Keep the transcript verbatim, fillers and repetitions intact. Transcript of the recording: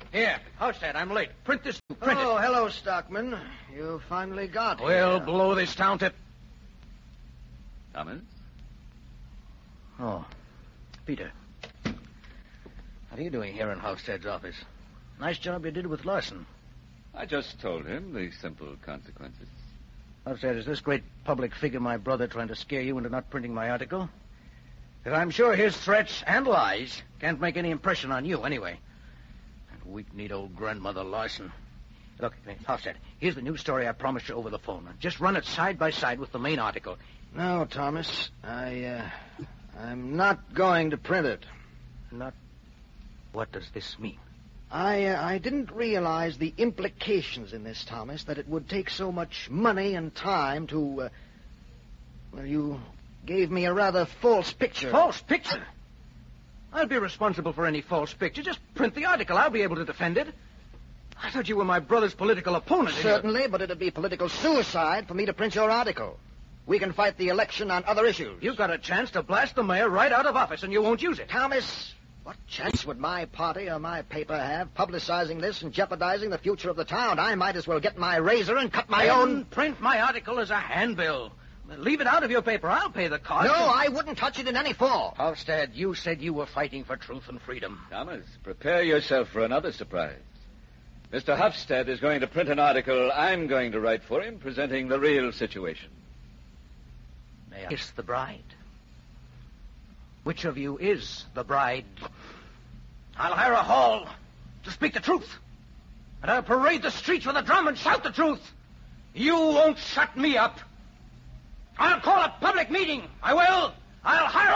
Here, Halstead, I'm late. Print this. Print oh, it. hello, Stockman. You finally got We'll here. blow this town to... Thomas? Oh, Peter. What are you doing here in Halstead's office? Nice job you did with Larson. I just told him the simple consequences. Halstead, is this great public figure my brother trying to scare you into not printing my article? Because I'm sure his threats and lies can't make any impression on you anyway. That weak-kneed old grandmother Larson. Look, Halstead, here's the news story I promised you over the phone. Just run it side by side with the main article. No, Thomas. I, uh, I'm not going to print it. Not... What does this mean? I, uh, I didn't realize the implications in this, Thomas, that it would take so much money and time to, uh, well, you gave me a rather false picture. False picture? I'll be responsible for any false picture. Just print the article. I'll be able to defend it. I thought you were my brother's political opponent. Certainly, but it'd be political suicide for me to print your article. We can fight the election on other issues. You've got a chance to blast the mayor right out of office, and you won't use it. Thomas, what chance would my party or my paper have publicizing this and jeopardizing the future of the town? I might as well get my razor and cut my Then own... print my article as a handbill. Leave it out of your paper. I'll pay the cost. No, I wouldn't touch it in any form. Halstead, you said you were fighting for truth and freedom. Thomas, prepare yourself for another surprise. Mister Hofstad is going to print an article I'm going to write for him, presenting the real situation. May I kiss the bride? Which of you is the bride? I'll hire a hall to speak the truth. And I'll parade the streets with a drum and shout the truth. You won't shut me up. I'll call a public meeting. I will. I'll hire